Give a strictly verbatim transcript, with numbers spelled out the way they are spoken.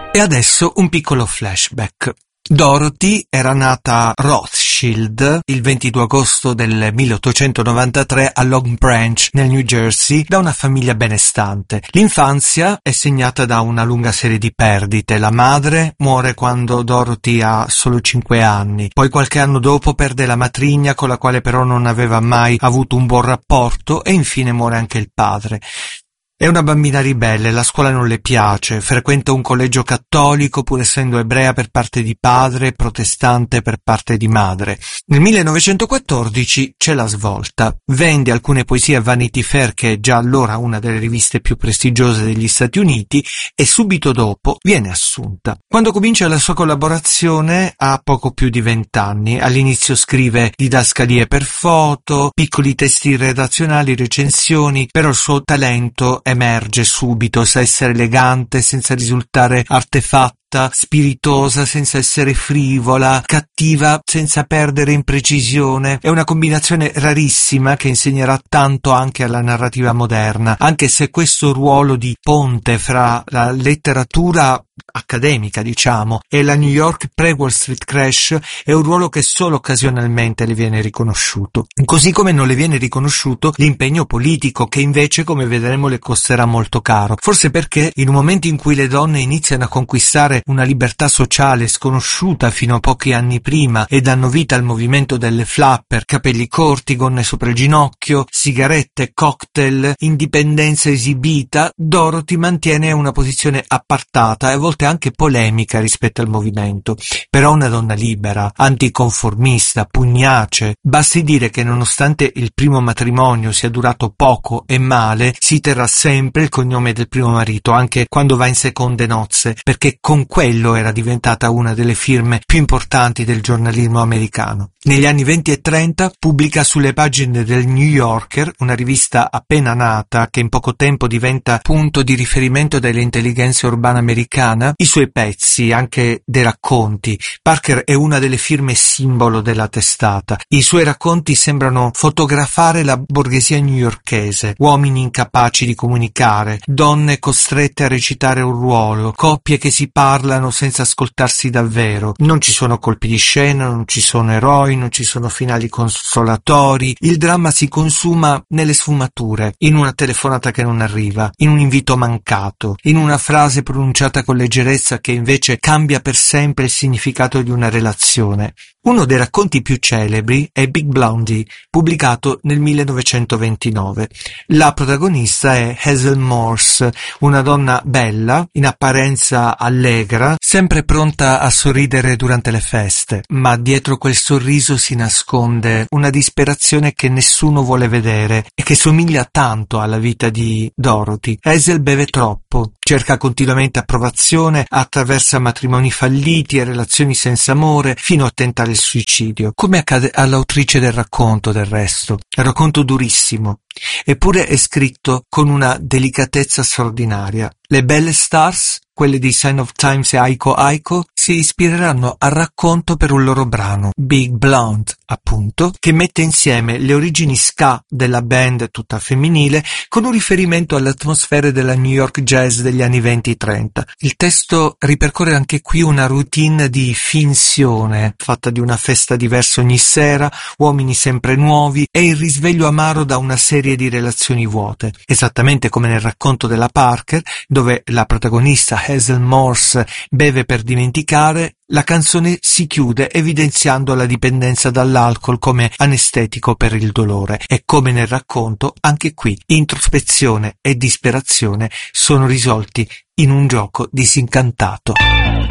E adesso un piccolo flashback. Dorothy era nata Rothschild il ventidue agosto del milleottocentonovantatré a Long Branch, nel New Jersey, da una famiglia benestante. L'infanzia è segnata da una lunga serie di perdite. La madre muore quando Dorothy ha solo cinque anni, poi qualche anno dopo perde la matrigna, con la quale però non aveva mai avuto un buon rapporto, e infine muore anche il padre. È una bambina ribelle, la scuola non le piace, frequenta un collegio cattolico pur essendo ebrea per parte di padre e protestante per parte di madre. Nel millenovecentoquattordici c'è la svolta. Vende alcune poesie a Vanity Fair, che è già allora una delle riviste più prestigiose degli Stati Uniti, e subito dopo viene assunta. Quando comincia la sua collaborazione ha poco più di vent'anni. All'inizio scrive didascalie per foto, piccoli testi redazionali, recensioni, però il suo talento emerge subito, sa essere elegante senza risultare artefatta, spiritosa senza essere frivola, cattiva senza perdere in precisione. È una combinazione rarissima che insegnerà tanto anche alla narrativa moderna, anche se questo ruolo di ponte fra la letteratura accademica, diciamo, e la New York pre-Wall Street Crash è un ruolo che solo occasionalmente le viene riconosciuto. Così come non le viene riconosciuto l'impegno politico, che invece, come vedremo, le costerà molto caro. Forse perché in un momento in cui le donne iniziano a conquistare una libertà sociale sconosciuta fino a pochi anni prima e danno vita al movimento delle flapper, capelli corti, gonne sopra il ginocchio, sigarette, cocktail, indipendenza esibita, Dorothy mantiene una posizione appartata e a volte anche polemica rispetto al movimento, però una donna libera, anticonformista, pugnace. Basti dire che nonostante il primo matrimonio sia durato poco e male, si terrà sempre il cognome del primo marito, anche quando va in seconde nozze, perché con quello era diventata una delle firme più importanti del giornalismo americano. Negli anni venti e trenta pubblica sulle pagine del New Yorker, una rivista appena nata che in poco tempo diventa punto di riferimento dell'intelligenza urbana americana, i suoi pezzi, anche dei racconti. Parker è una delle firme simbolo della testata. I suoi racconti sembrano fotografare la borghesia newyorkese, uomini incapaci di comunicare, donne costrette a recitare un ruolo, coppie che si parlano senza ascoltarsi davvero. Non ci sono colpi di scena, non ci sono eroi, non ci sono finali consolatori. Il dramma si consuma nelle sfumature, in una telefonata che non arriva, in un invito mancato, in una frase pronunciata con leggerezza che invece cambia per sempre il significato di una relazione. Uno dei racconti più celebri è Big Blondie, pubblicato nel millenovecentoventinove. La protagonista è Hazel Morse, una donna bella, in apparenza allegra, sempre pronta a sorridere durante le feste, ma dietro quel sorriso si nasconde una disperazione che nessuno vuole vedere e che somiglia tanto alla vita di Dorothy. Hazel beve troppo, cerca continuamente approvazione, attraversa matrimoni falliti e relazioni senza amore, fino a tentare il suicidio, come accade all'autrice del racconto, del resto. È un racconto durissimo, eppure è scritto con una delicatezza straordinaria. Le belle stars, quelle di Sign of Times e Aiko Aiko, si ispireranno al racconto per un loro brano, Big Blonde, appunto, che mette insieme le origini ska della band tutta femminile con un riferimento alle atmosfere della New York jazz degli anni venti trenta. Il testo ripercorre anche qui una routine di finzione, fatta di una festa diversa ogni sera, uomini sempre nuovi e il risveglio amaro da una serie di relazioni vuote. Esattamente come nel racconto della Parker, dove la protagonista Hazel Morse beve per dimenticare, la canzone si chiude evidenziando la dipendenza dall'alcol come anestetico per il dolore. E come nel racconto, anche qui introspezione e disperazione sono risolti in un gioco disincantato.